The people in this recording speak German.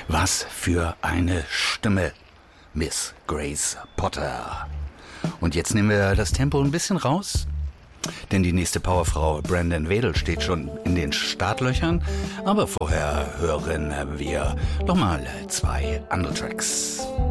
Was für eine Stimme, Miss Grace Potter. Und jetzt nehmen wir das Tempo ein bisschen raus, denn die nächste Powerfrau Brandon Wedel steht schon in den Startlöchern. Aber vorher hören wir noch mal 2 andere Tracks.